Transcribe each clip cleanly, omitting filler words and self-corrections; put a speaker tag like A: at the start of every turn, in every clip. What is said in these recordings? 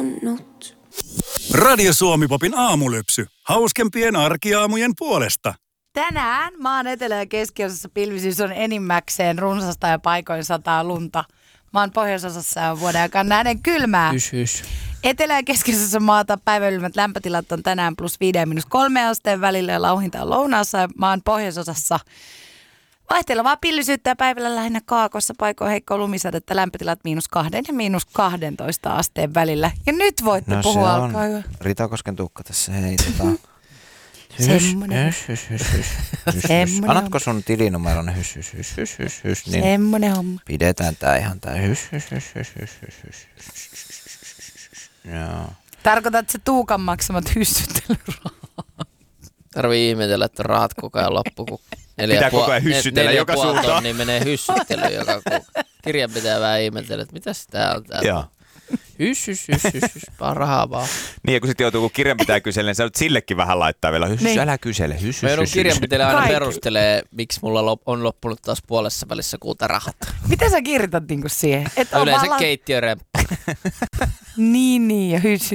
A: sanonut.
B: Radio Suomi-popin aamulypsy. Hauskempien arkiaamujen puolesta.
C: Tänään maan etelä- ja keskiosassa pilvisyys on enimmäkseen runsasta ja paikoin sataa lunta. Maan pohjoisosassa on vuoden aikaan nähden kylmää. Etelä- ja keskiosassa maata päiväylmät lämpötilat on tänään +5 ja -3 asteen välillä ja lauhinta on lounaassa ja maan pohjoisosassa vaihtelevaa pilvisyyttä ja päivällä lähinnä kaakossa paikoin heikkoa lumisadetta, lämpötilat -2 ja -12 asteen välillä. Ja nyt voitte puhua, alkaa hyvä.
D: Ritakosken tukka tässä heitetaan.
C: Semmonen.
D: Annatko sun tilinumeron niin
C: Semmonen homma.
D: pidetään tää ihan tää Joo.
C: Tarkoitat se Tuukan maksamat hyssyttelyrahaa?
E: Tarvii ihmetellä, että rahat koko ajan loppu, kun
D: Pitää koko ajan hyssytellä joka suuntaan.
E: Niin menee hyssyttely joka kuukausi. Kirjan pitää vähän ihmetellä, että mitäs tää on tää.
D: Joo.
E: Hys, vaan rahaa vaan.
D: Niin ja kun sit joutuu, kun kirjan pitää kysellä, niin sä nyt sillekin vähän laittaa vielä.
C: Niin.
D: Älä kysele,
E: Mä joudun kirjanpitelijä aina perustelee, miksi mulla on loppunut taas puolessa välissä kuuta rahat.
C: Mitä sä kirjoitat niinku siihen? Et on
E: Yleensä
C: vaan
E: keittiöremppu.
C: Niin, ja hys.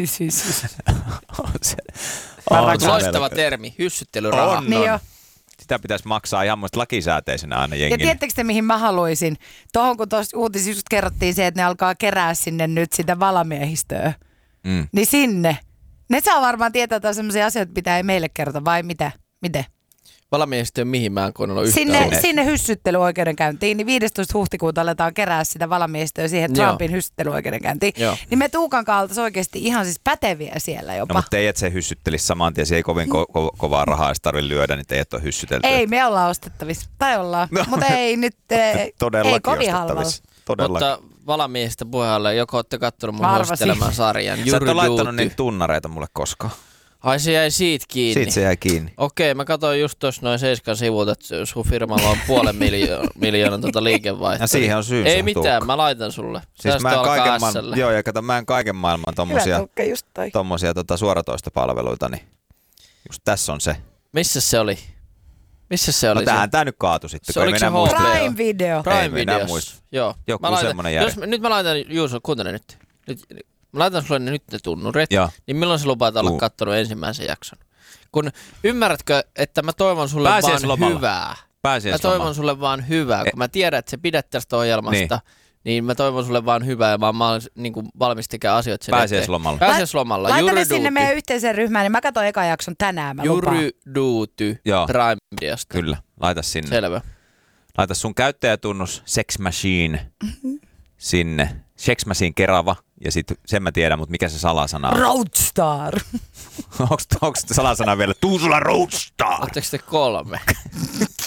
E: Loistava termi, hyssyttelyraha.
C: Niin jo.
D: Sitä pitäisi maksaa ihan muista lakisääteisenä aina
C: Ja
D: jengille.
C: tiedättekö te, mihin mä haluaisin? Tuohon, kun tuossa uutisissa just kerrottiin se, että ne alkaa kerää sinne nyt sitä valamiehistöä. Niin sinne. Ne saa varmaan tietää, että on sellaisia asioita, mitä ei meille kerrota, vai mitä? Miten?
E: Valamiehistöön mihin mä en koonnut yhtään.
C: Sinne hyssyttelyoikeudenkäyntiin, niin 15. huhtikuuta aletaan kerää sitä valamiehistöä siihen Trumpin hyssyttelyoikeudenkäyntiin.
E: Joo.
C: Niin me Tuukan kaltaisi oikeasti ihan siis päteviä siellä jopa.
D: No mutta teidät se hyssyttelisi saman tien, se ei kovin kovaa rahaa, jos tarvitse lyödä, niin teidät on hyssytelty.
C: Ei, me ollaan ostettavissa. Tai ollaan, mutta ei nyt, ei kovin halvalla.
E: Mutta valamiehistä puheelle, joko olette kattonut mun hosteleman sarjan.
D: Sä et ole laittanut niitä tunnareita mulle koskaan.
E: Ai se jäi siitä kiinni.
D: Siitä se jäi kiinni.
E: Okei, mä katsoin just tuossa noin 7 sivulta, että sun firmalla on 500,000 liikevaihtoa.
D: Ja siihen on syynsä.
E: Ei mitään, mä laitan sulle.
D: Siis mä en kaiken maailman tommosia suoratoistopalveluita, niin just tässä on se.
E: Missä se oli?
D: No tähän tää nyt kaatui sitten.
E: Se oliko se
C: Prime Video.
E: Prime Videos. Joo.
D: Joku semmonen järjestö.
E: Nyt mä laitan, Juuso, kuuntele nyt. Mä laitan sulle nyt ne tunnurit,
D: Joo.
E: niin milloin sä lupaat olla kattonut ensimmäisen jakson? Kun ymmärrätkö, että mä toivon sulle vaan hyvää. Mä toivon sulle vaan hyvää, kun mä tiedän, että sä pidät tästä ohjelmasta, niin mä toivon sulle vaan hyvää ja mä oon niin valmis tekemään asioita sen
D: Pääsiäislomalla.
E: Pääsiäislomalla.
C: Laita ne sinne meidän yhteiseen ryhmään, niin mä katson eka jakson tänään, mä lupaan.
E: Jyryduuty Prime Videosta.
D: Kyllä, laita sinne.
E: Selvä.
D: Laita sun käyttäjätunnus Sex Machine sinne. Sex Machine Kerava. Ja sit sen mä tiedän, mutta mikä se salasana on?
C: Roadstar.
D: Onko salasana vielä? Tuu sulla Roadstar!
E: Oletteko te 3?